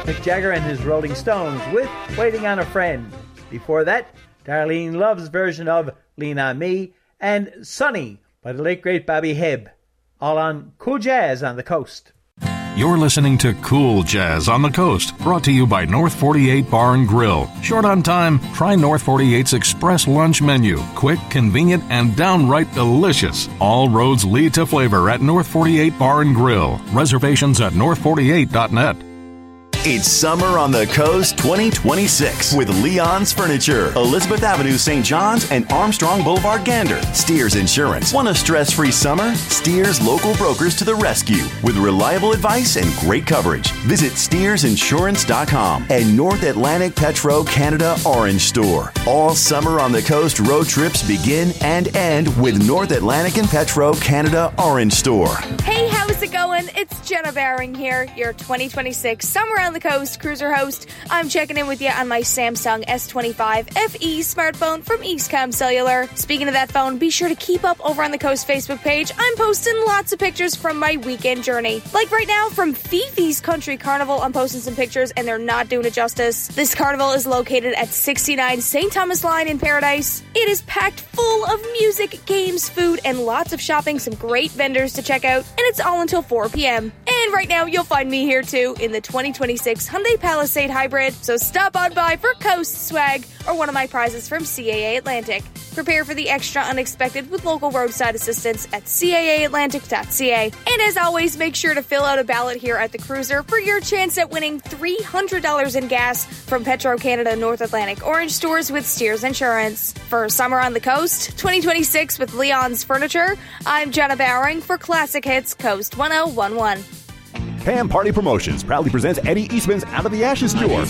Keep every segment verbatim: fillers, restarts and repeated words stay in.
Mick Jagger and his Rolling Stones with Waiting on a Friend. Before that, Darlene Love's version of Lean on Me and Sunny by the late great Bobby Hebb. All on Cool Jazz on the Coast. You're listening to Cool Jazz on the Coast, brought to you by North forty-eight Bar and Grill. Short on time? Try North forty-eight's Express Lunch Menu. Quick, convenient, and downright delicious. All roads lead to flavor at North forty-eight Bar and Grill. Reservations at north forty-eight dot net. It's Summer on the Coast twenty twenty-six with Leon's Furniture, Elizabeth Avenue, Saint John's, and Armstrong Boulevard, Gander. Steers Insurance. Want a stress-free summer? Steers local brokers to the rescue with reliable advice and great coverage. Visit steers insurance dot com and North Atlantic Petro Canada Orange Store. All Summer on the Coast road trips begin and end with North Atlantic and Petro Canada Orange Store. Hey, how's it going? It's Jenna Baring here, your twenty twenty-six Summer on the Coast cruiser host. I'm checking in with you on my Samsung S twenty-five F E smartphone from Eastcom Cellular. Speaking of that phone, be sure to keep up over on the Coast Facebook page. I'm posting lots of pictures from my weekend journey. Like right now from Fifi's Country Carnival, I'm posting some pictures and they're not doing it justice. This carnival is located at sixty-nine Saint Thomas Line in Paradise. It is packed full of music, games, food, and lots of shopping, some great vendors to check out, and it's all until four p.m. And right now you'll find me here too in the twenty twenty-six Hyundai Palisade Hybrid, so stop on by for Coast swag or one of my prizes from C A A Atlantic. Prepare for the extra unexpected with local roadside assistance at C A A atlantic dot c a. And as always, make sure to fill out a ballot here at the cruiser for your chance at winning three hundred dollars in gas from Petro Canada North Atlantic Orange Stores with Steers Insurance. For Summer on the Coast twenty twenty-six with Leon's Furniture, I'm Jenna Bowering for Classic Hits Coast one oh one one. Pam Party Promotions proudly presents Eddie Eastman's Out of the Ashes Tour.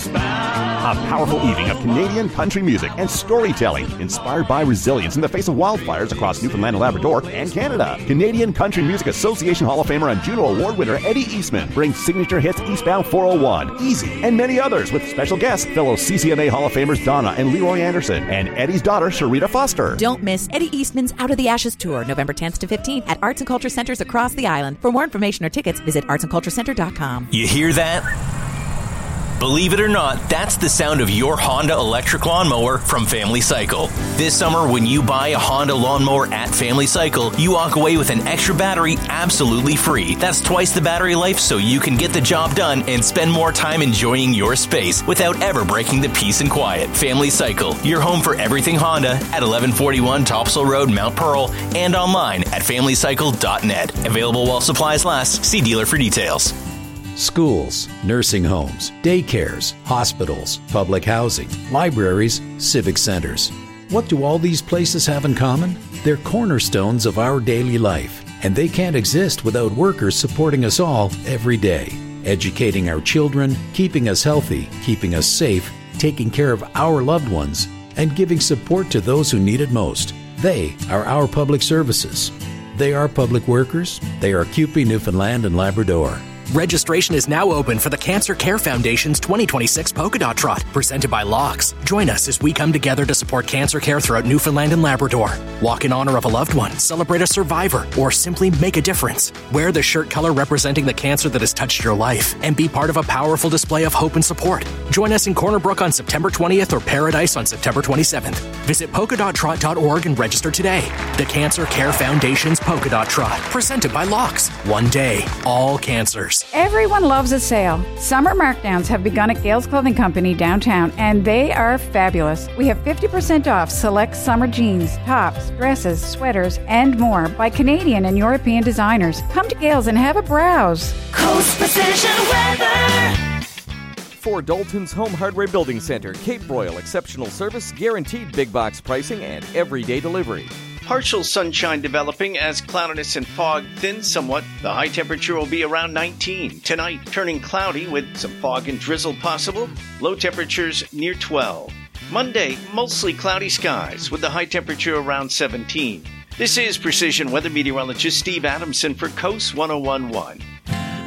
A powerful evening of Canadian country music and storytelling inspired by resilience in the face of wildfires across Newfoundland and Labrador and Canada. Canadian Country Music Association Hall of Famer and Juno Award winner Eddie Eastman brings signature hits Eastbound four oh one, Easy, and many others with special guests, fellow C C M A Hall of Famers Donna and Leroy Anderson, and Eddie's daughter Sharita Foster. Don't miss Eddie Eastman's Out of the Ashes Tour, November tenth to fifteenth at Arts and Culture Centers across the island. For more information or tickets, visit arts and culture center dot com. You hear that? Believe it or not, that's the sound of your Honda electric lawnmower from Family Cycle. This summer, when you buy a Honda lawnmower at Family Cycle, you walk away with an extra battery absolutely free. That's twice the battery life, so you can get the job done and spend more time enjoying your space without ever breaking the peace and quiet. Family Cycle, your home for everything Honda at eleven forty-one Topsail Road, Mount Pearl, and online at family cycle dot net. Available while supplies last. See dealer for details. Schools, nursing homes, daycares, hospitals, public housing, libraries, civic centers. What do all these places have in common? They're cornerstones of our daily life, and they can't exist without workers supporting us all every day, educating our children, keeping us healthy, keeping us safe, taking care of our loved ones, and giving support to those who need it most. They are our public services. They are public workers. They are C U P E Newfoundland and Labrador. Registration is now open for the Cancer Care Foundation's twenty twenty-six Polka Dot Trot, presented by Locks. Join us as we come together to support cancer care throughout Newfoundland and Labrador. Walk in honor of a loved one, celebrate a survivor, or simply make a difference. Wear the shirt color representing the cancer that has touched your life and be part of a powerful display of hope and support. Join us in Corner Brook on September twentieth or Paradise on September twenty-seventh. Visit polka dot trot dot org and register today. The Cancer Care Foundation's Polka Dot Trot, presented by Locks. One day, all cancers. Everyone loves a sale. Summer markdowns have begun at Gales Clothing Company downtown, and they are fabulous. We have fifty percent off select summer jeans, tops, dresses, sweaters, and more by Canadian and European designers. Come to Gales and have a browse. Coast Precision Weather. For Dalton's Home Hardware Building Center, Cape Royal, exceptional service, guaranteed big box pricing, and everyday delivery. Partial sunshine developing as cloudiness and fog thins somewhat. The high temperature will be around nineteen. Tonight, turning cloudy with some fog and drizzle possible. Low temperatures near twelve. Monday, mostly cloudy skies with the high temperature around seventeen. This is Precision Weather Meteorologist Steve Adamson for Coast one oh one point one.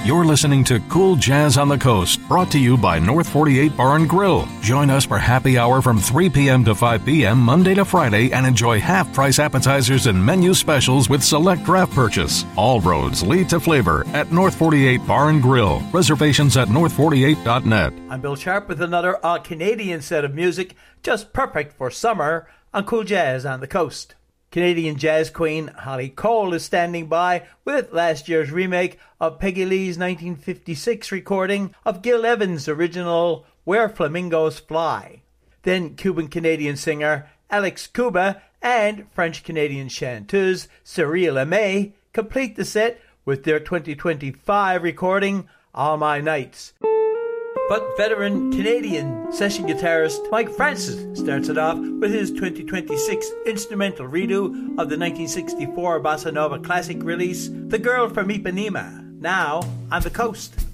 You're listening to Cool Jazz on the Coast, brought to you by North forty-eight Bar and Grill. Join us for happy hour from three p.m. to five p.m. Monday to Friday and enjoy half-price appetizers and menu specials with select draft purchase. All roads lead to flavor at North forty-eight Bar and Grill. Reservations at north forty-eight dot net. I'm Bill Sharp with another all-Canadian set of music, just perfect for summer on Cool Jazz on the Coast. Canadian jazz queen Holly Cole is standing by with last year's remake of Peggy Lee's nineteen fifty-six recording of Gil Evans' original Where Flamingos Fly. Then Cuban-Canadian singer Alex Cuba and French-Canadian chanteuse Cyrille Aimée complete the set with their twenty twenty-five recording All My Nights. But veteran Canadian session guitarist Mike Francis starts it off with his twenty twenty-six instrumental redo of the nineteen sixty-four Bossa Nova classic release, The Girl from Ipanema, now on the Coast.